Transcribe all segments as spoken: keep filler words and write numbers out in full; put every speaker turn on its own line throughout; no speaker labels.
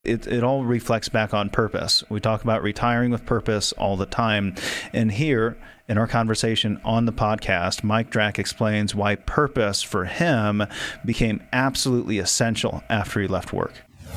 It, it all reflects back on purpose. We talk about retiring with purpose all the time. And here in our conversation on the podcast, Mike Drack explains why purpose for him became absolutely essential after he left work.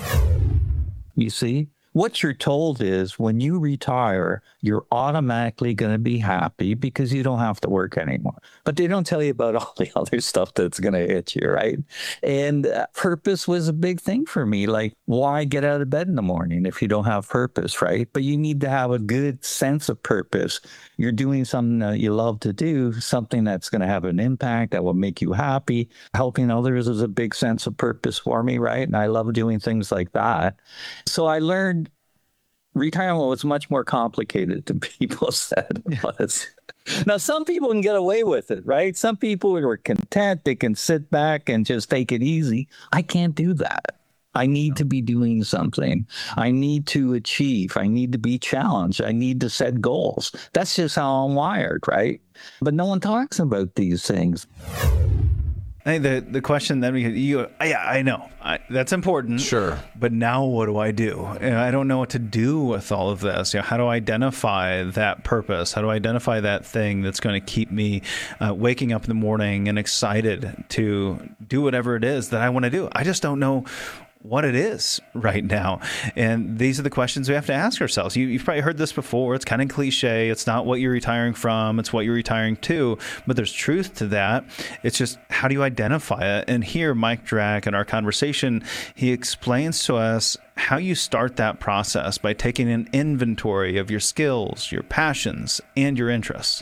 You see, what you're told is when you retire, you're automatically going to be happy because you don't have to work anymore. But they don't tell you about all the other stuff that's going to hit you, right? And uh, purpose was a big thing for me. Like, why get out of bed in the morning if you don't have purpose, right? But you need to have a good sense of purpose. You're doing something that you love to do, something that's going to have an impact that will make you happy. Helping others is a big sense of purpose for me, right? And I love doing things like that. So I learned retirement was much more complicated than people said it was. Now, some people can get away with it, right? Some people are content. They can sit back and just take it easy. I can't do that. I need to be doing something. I need to achieve. I need to be challenged. I need to set goals. That's just how I'm wired, right? But no one talks about these things.
I think the, the question then we you yeah I know I, that's important.
Sure.
But now what do I do? And I don't know what to do with all of this. You know, how do I identify that purpose? How do I identify that thing that's going to keep me uh, waking up in the morning and excited to do whatever it is that I want to do? I just don't know what it is right now. And these are the questions we have to ask ourselves. You, you've probably heard this before. It's kind of cliche. It's not what you're retiring from. It's what you're retiring to. But there's truth to that. It's just, how do you identify it? And here, Mike Drack, in our conversation, he explains to us how you start that process by taking an inventory of your skills, your passions, and your interests.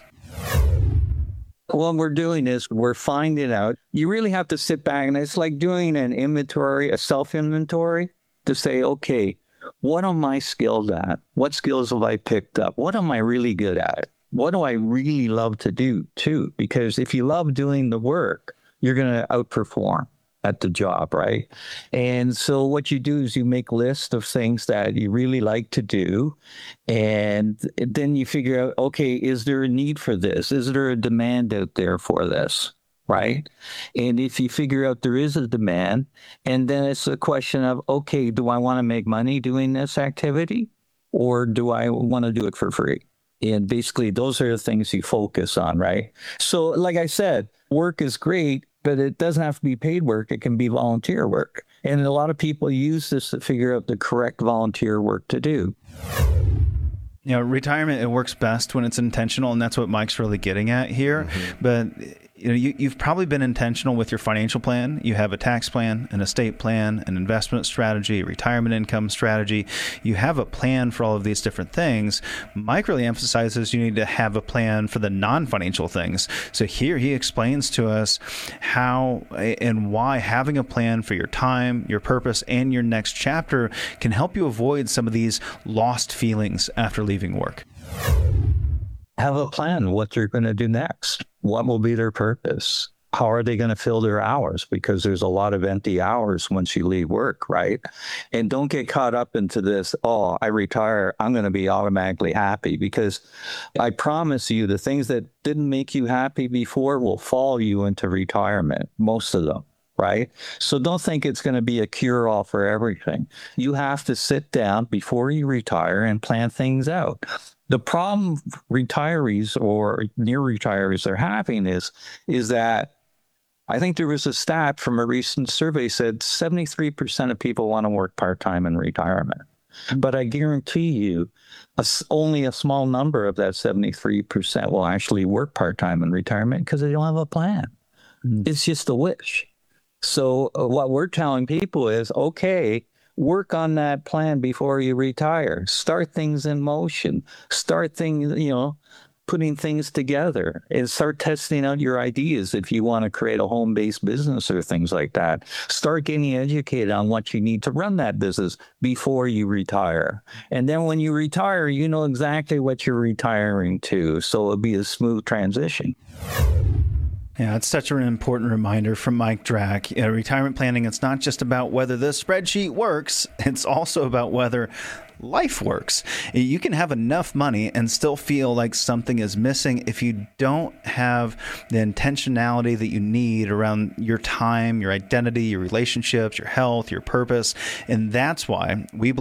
What we're doing is we're finding out. You really have to sit back, and it's like doing an inventory, a self-inventory, to say, okay, what are my skills at? What skills have I picked up? What am I really good at? What do I really love to do, too? Because if you love doing the work, you're going to outperform at the job, right? And so what you do is you make lists of things that you really like to do. And then you figure out, okay, is there a need for this? Is there a demand out there for this? Right? And if you figure out there is a demand, and then it's a question of, okay, do I want to make money doing this activity? Or do I want to do it for free? And basically, those are the things you focus on, right? So like I said, work is great, but it doesn't have to be paid work. It can be volunteer work. And a lot of people use this to figure out the correct volunteer work to do.
You know, retirement, it works best when it's intentional, and that's what Mike's really getting at here. Mm-hmm. But you know, you, you've probably been intentional with your financial plan. You have a tax plan, an estate plan, an investment strategy, a retirement income strategy. You have a plan for all of these different things. Mike really emphasizes you need to have a plan for the non-financial things. So here he explains to us how and why having a plan for your time, your purpose, and your next chapter can help you avoid some of these lost feelings after leaving work.
Have a plan what they're going to do next. What will be their purpose? How are they going to fill their hours? Because there's a lot of empty hours once you leave work, right? And don't get caught up into this, oh, I retire, I'm going to be automatically happy. Because I promise you, the things that didn't make you happy before will follow you into retirement, most of them. Right? So don't think it's going to be a cure-all for everything. You have to sit down before you retire and plan things out. The problem retirees or near retirees are having is, is that I think there was a stat from a recent survey said seventy-three percent of people want to work part-time in retirement. But I guarantee you, a, only a small number of that seventy-three percent will actually work part-time in retirement because they don't have a plan. Mm. It's just a wish. So uh, what we're telling people is, okay, work on that plan before you retire. Start things in motion. Start things, you know, putting things together and start testing out your ideas if you want to create a home-based business or things like that. Start getting educated on what you need to run that business before you retire. And then when you retire, you know exactly what you're retiring to. So it'll be a smooth transition.
Yeah, it's such an important reminder from Mike Drack. You know, retirement planning, it's not just about whether the spreadsheet works, it's also about whether life works. You can have enough money and still feel like something is missing if you don't have the intentionality that you need around your time, your identity, your relationships, your health, your purpose. And that's why we